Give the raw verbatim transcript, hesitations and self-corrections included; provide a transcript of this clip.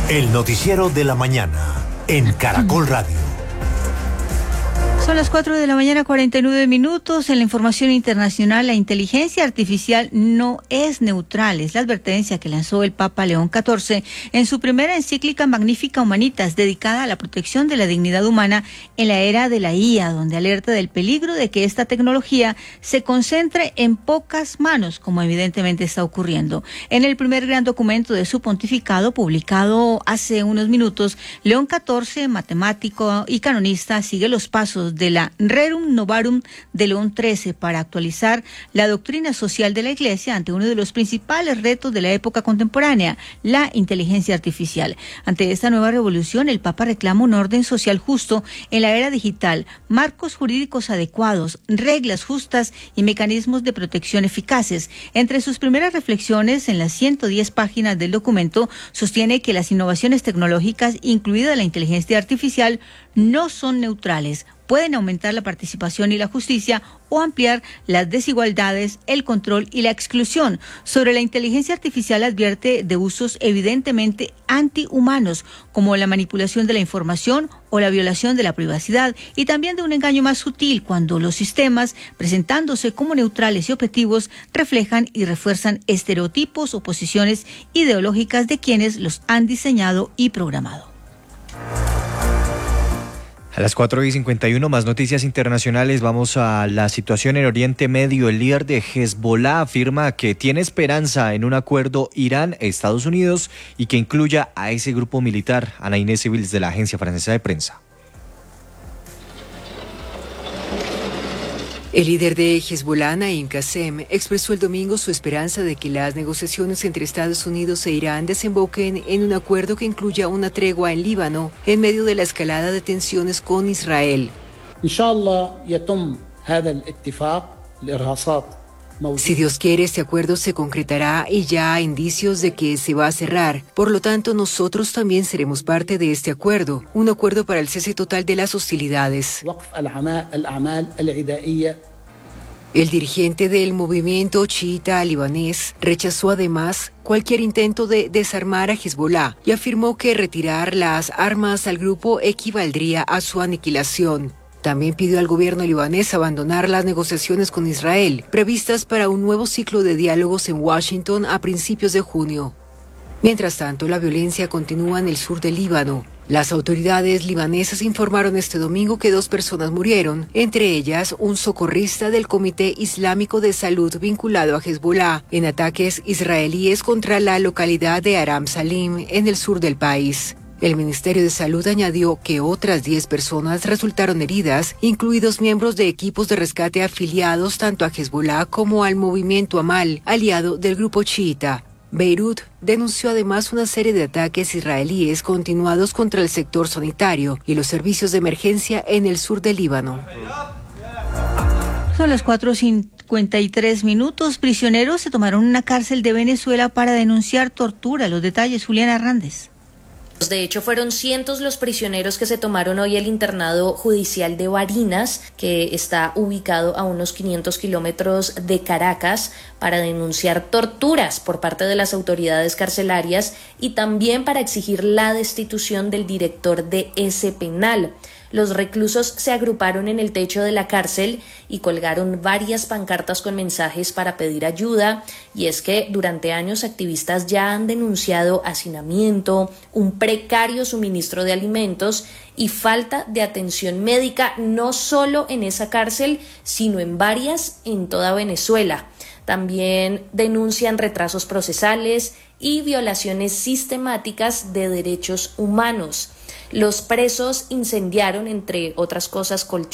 El noticiero de la mañana en Caracol Radio. Son las cuatro de la mañana, cuarenta y nueve minutos. En la información internacional, la inteligencia artificial no es neutral. Es la advertencia que lanzó el Papa León catorce en su primera encíclica Magnificat Humanitas, dedicada a la protección de la dignidad humana en la era de la I A, donde alerta del peligro de que esta tecnología se concentre en pocas manos, como evidentemente está ocurriendo. En el primer gran documento de su pontificado, publicado hace unos minutos, León catorce, matemático y canonista, sigue los pasos de la Rerum Novarum de León trece para actualizar la doctrina social de la Iglesia ante uno de los principales retos de la época contemporánea, la inteligencia artificial. Ante esta nueva revolución, el Papa reclama un orden social justo en la era digital, marcos jurídicos adecuados, reglas justas y mecanismos de protección eficaces. Entre sus primeras reflexiones, en las ciento diez páginas del documento, sostiene que las innovaciones tecnológicas, incluida la inteligencia artificial, no son neutrales. Pueden aumentar la participación y la justicia o ampliar las desigualdades, el control y la exclusión. Sobre la inteligencia artificial advierte de usos evidentemente antihumanos, como la manipulación de la información o la violación de la privacidad, y también de un engaño más sutil cuando los sistemas, presentándose como neutrales y objetivos, reflejan y refuerzan estereotipos o posiciones ideológicas de quienes los han diseñado y programado. A las cuatro y cincuenta y uno, más noticias internacionales. Vamos a la situación en Oriente Medio. El líder de Hezbollah afirma que tiene esperanza en un acuerdo Irán-Estados Unidos y que incluya a ese grupo militar. Ana Inés Civils, de la Agencia Francesa de Prensa. El líder de Hezbollah, Naim Qassem, expresó el domingo su esperanza de que las negociaciones entre Estados Unidos e Irán desemboquen en un acuerdo que incluya una tregua en Líbano en medio de la escalada de tensiones con Israel. Si Dios quiere, este acuerdo se concretará y ya hay indicios de que se va a cerrar. Por lo tanto, nosotros también seremos parte de este acuerdo, un acuerdo para el cese total de las hostilidades. El dirigente del movimiento chiita libanés rechazó además cualquier intento de desarmar a Hezbollah y afirmó que retirar las armas al grupo equivaldría a su aniquilación. También pidió al gobierno libanés abandonar las negociaciones con Israel, previstas para un nuevo ciclo de diálogos en Washington a principios de junio. Mientras tanto, la violencia continúa en el sur del Líbano. Las autoridades libanesas informaron este domingo que dos personas murieron, entre ellas un socorrista del Comité Islámico de Salud vinculado a Hezbollah, en ataques israelíes contra la localidad de Aram Salim, en el sur del país. El Ministerio de Salud añadió que otras diez personas resultaron heridas, incluidos miembros de equipos de rescate afiliados tanto a Hezbollah como al movimiento Amal, aliado del grupo chiita. Beirut denunció además una serie de ataques israelíes continuados contra el sector sanitario y los servicios de emergencia en el sur del Líbano. Son las cuatro cincuenta y tres minutos. Prisioneros se tomaron una cárcel de Venezuela para denunciar tortura. Los detalles, Juliana Hernández. De hecho, fueron cientos los prisioneros que se tomaron hoy el internado judicial de Barinas, que está ubicado a unos quinientos kilómetros de Caracas, para denunciar torturas por parte de las autoridades carcelarias y también para exigir la destitución del director de ese penal. Los reclusos se agruparon en el techo de la cárcel y colgaron varias pancartas con mensajes para pedir ayuda, y es que durante años activistas ya han denunciado hacinamiento, un precario suministro de alimentos y falta de atención médica, no solo en esa cárcel, sino en varias en toda Venezuela. También denuncian retrasos procesales y violaciones sistemáticas de derechos humanos. Los presos incendiaron, entre otras cosas, colchones